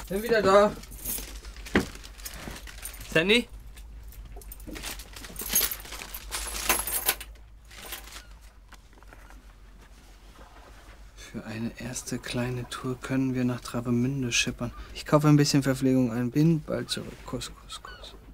Bin wieder da. Sandy? Für eine erste kleine Tour können wir nach Travemünde schippern. Ich kaufe ein bisschen Verpflegung ein, bin bald zurück. Kuss, Kuss, Kuss.